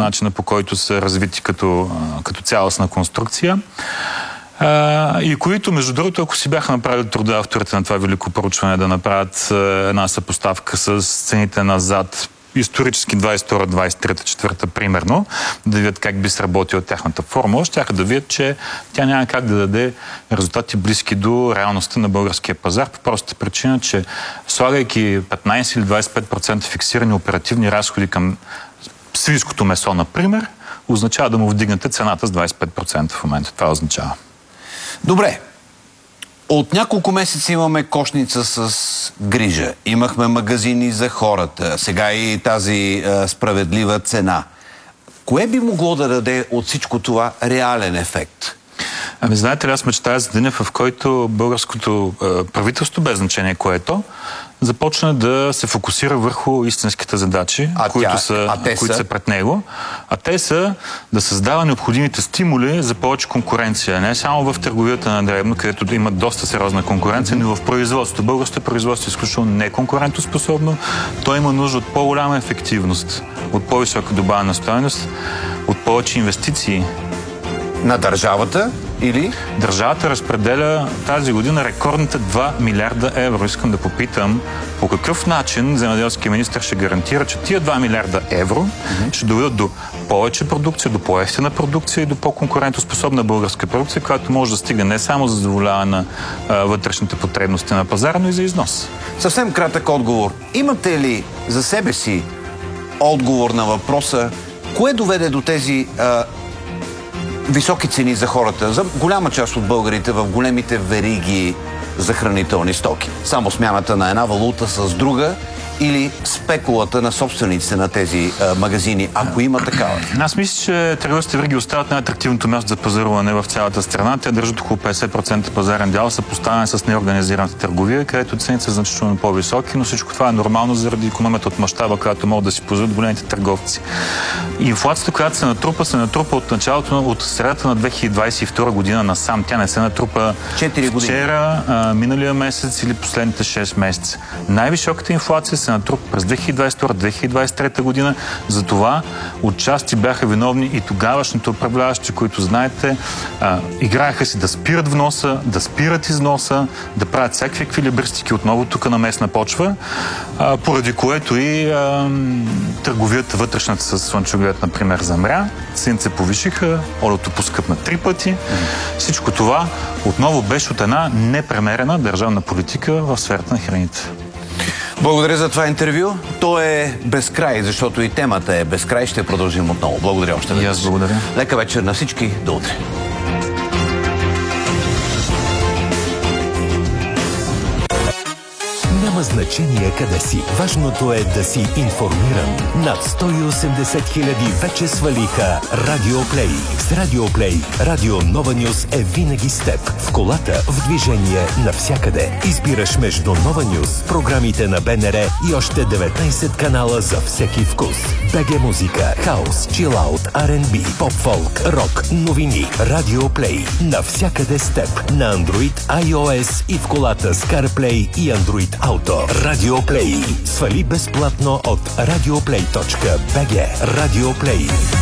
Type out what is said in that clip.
начина по който са развити като цялостна конструкция. И които, между другото, ако си бяха направили труда авторите на това велико проучване да направят една съпоставка с цените назад, исторически 22, 23, 4 примерно, да видят как би сработила тяхната формула, щяха да видят, че тя няма как да даде резултати близки до реалността на българския пазар, по простата причина, че слагайки 15 или 25% фиксирани оперативни разходи към свинското месо, например, означава да му вдигнете цената с 25% в момента. Това означава. Добре. От няколко месеца имаме кошница с грижа. Имахме магазини за хората. Сега и тази справедлива цена. Кое би могло да даде от всичко това реален ефект? Ами знаете ли, аз мечтая за деня, в който българското правителство, без значение което, започне да се фокусира върху истинските задачи, които са пред него. А те са да създава необходимите стимули за повече конкуренция. Не само в търговията на дребно, където има доста сериозна конкуренция, но и в производството. Българското производство е изключително неконкурентоспособно. То има нужда от по-голяма ефективност, от по-висока добавена стойност, от повече инвестиции. На държавата или? Държавата разпределя тази година рекордните 2 милиарда евро. Искам да попитам по какъв начин земеделският министър ще гарантира, че тия 2 милиарда евро ще доведат до повече продукция, до по-евтина продукция и до по-конкурентоспособна българска продукция, която може да стигне не само за задоволяване на вътрешните потребности на пазара, но и за износ. Съвсем кратък отговор. Имате ли за себе си отговор на въпроса, кое доведе до тези високи цени за хората, за голяма част от българите в големите вериги за хранителни стоки? Само смяната на една валута с друга или спекулата на собствениците на тези магазини, ако има такава? Аз мисля, че търговските вериги остават най-атрактивното място за пазаруване в цялата страна. Те държат около 50% пазарен дял, са поставени с неорганизираната търговия, където цените са значително по-високи, но всичко това е нормално заради икономията от мащаба, която могат да си позволят големите търговци. Инфлацията, която се натрупа от началото, от средата на 2022 година насам. Тя не се натрупа 4 години. Вчера, миналия месец или последните 6 месеца. Най-високата инфлация се натрупа през 2022-2023 година. За това отчасти бяха виновни и тогавашните управляващи, които, знаете, играеха си да спират вноса, да спират износа, да правят всякакви еквилибристики отново тук на местна почва, поради което и търговията вътрешната с слънчоглед, например, замря, цените се повишиха, олиото поскъпна 3 пъти. Всичко това отново беше от една непремерена държавна политика в сферата на храните. Благодаря за това интервю. То е безкрай, защото и темата е безкрай. Ще продължим отново. Благодаря още веднъж. И аз благодаря. Лека вечер на всички. До утре. Няма значение къде си. Важното е да си информиран. Над 180 хиляди вече свалиха Радиоплей. С Радиоплей Радио Нова Нюс е винаги с теб. В колата, в движение, навсякъде. Избираш между Нова Нюс, програмите на БНР и още 19 канала за всеки вкус. БГ музика, хаус, чилаут, R&B, поп-фолк, рок, новини. Радиоплей. Навсякъде с теб. На Android, iOS и в колата с CarPlay и Android Auto. Радиоплей. Свали безплатно от radioplay.bg. Радиоплей.